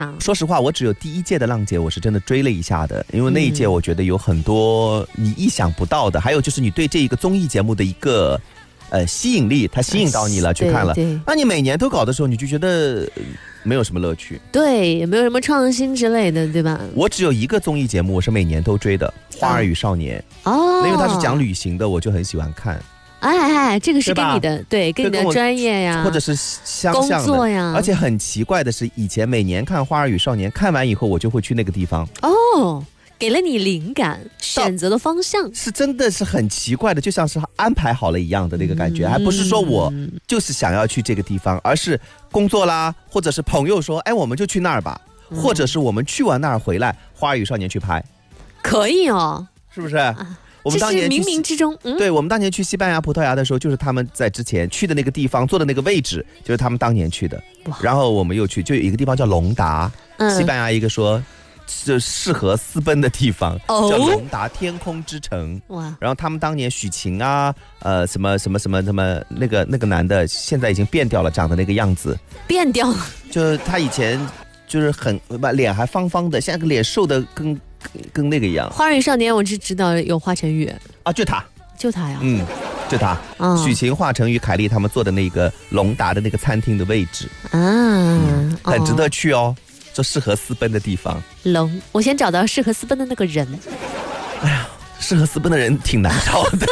说实话，我只有第一届的浪姐我是真的追了一下的，因为那一届我觉得有很多你意想不到的，还有就是你对这一个综艺节目的一个吸引力，它吸引到你了，去看了。那你每年都搞的时候，你就觉得没有什么乐趣， 对，也没有什么创新之类的，对吧？ 我只有一个综艺节目我是每年都追的，《花儿与少年》哦，因为它是讲旅行的，我就很喜欢看。 哎，这个是跟你的对，跟你的专业呀， 或者是相像的工作呀。 而且很奇怪的是，以前每年看《花儿与少年》，看完以后我就会去那个地方。 哦，给了你灵感，选择的方向是真的是很奇怪的，就像是安排好了一样的那个感觉，还不是说我就是想要去这个地方，而是工作啦，或者是朋友说，哎，我们就去那儿吧，或者是我们去完那儿回来，《花儿与少年》去拍， 可以哦， 是不是？我们当年这是冥冥之中， 对，我们当年去西班牙、葡萄牙的时候，就是他们在之前去的那个地方坐的那个位置，就是他们当年去的。然后我们又去，就有一个地方叫隆达，西班牙一个说就适合私奔的地方，叫隆达天空之城。哇！然后他们当年许晴啊，什么那个男的，现在已经变掉了，长的那个样子， 变掉了， 就是他以前就是很脸还方方的，现在脸瘦的跟那个一样。 花儿与少年我只知道有华晨宇啊，就他呀，就他，许晴、华晨宇、凯丽他们坐的那个隆达的那个餐厅的位置很值得去哦，就适合私奔的地方。 我先找到适合私奔的那个人。 哎呀，适合私奔的人挺难找的。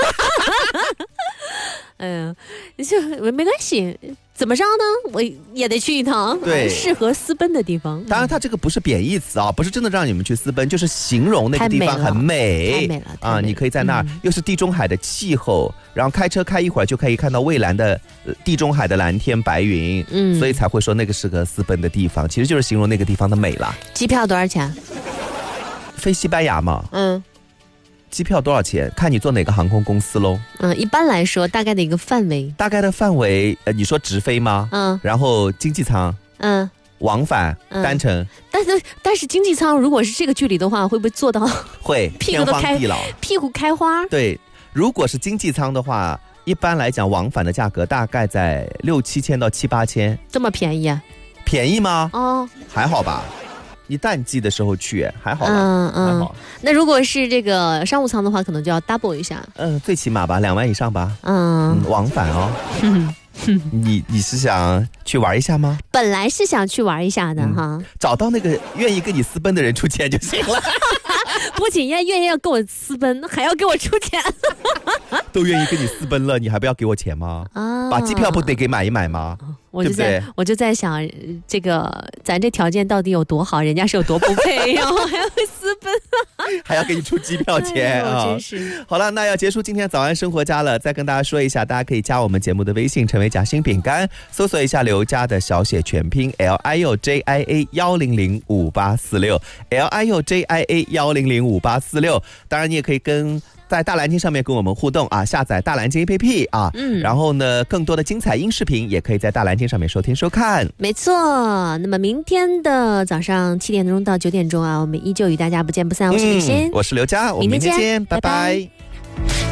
就没关系，怎么着呢？我也得去一趟， 对， 适合私奔的地方。 当然，它这个不是贬义词啊，不是真的让你们去私奔，就是形容那个地方很美， 太美了啊！ 你可以在那儿，又是地中海的气候，然后开车开一会儿就可以看到蔚蓝的地中海的蓝天白云，所以才会说那个适合私奔的地方，其实就是形容那个地方的美啦。 机票多少钱？ 飞西班牙嘛，机票多少钱？看你坐哪个航空公司喽。 一般来说，大概的一个范围。 大概的范围，你说直飞吗？然后经济舱，往返，单程。 但是经济舱如果是这个距离的话，会不会坐到会天荒地老， 屁股开花？ 对，如果是经济舱的话，一般来讲往返的价格大概在6、7千到7、8千。 这么便宜啊？ 便宜吗？还好吧。你淡季的时候去还好吧，还好。 那如果是这个商务舱的话，可能就要 double 一下。 最起码吧，2万以上吧。往返哦。你是想去玩一下吗？ 本来是想去玩一下的哈， 找到那个愿意跟你私奔的人出钱就行了。 不仅愿意要跟我私奔，还要给我出钱。 都愿意跟你私奔了，你还不要给我钱吗？把机票不得给买一买吗？ 我就在想，这个咱这条件到底有多好，人家是有多不配，然后还要私奔， 还要给你出机票钱啊！ 真是。 好了，那要结束今天早安生活家了，再跟大家说一下，大家可以加我们节目的微信，成为夹心饼干，搜索一下刘家的小写全拼 LIUJIA1005846 LIUJIA1005846。当然，你也可以在大蓝鲸上面跟我们互动啊，下载大蓝鲸 APP 啊，然后呢，更多的精彩音视频也可以在大蓝鲸上面收听收看。 没错，那么明天的早上7点钟到9点钟啊，我们依旧与大家不见不散。我是李欣， 我是刘佳，我们明天见，拜拜。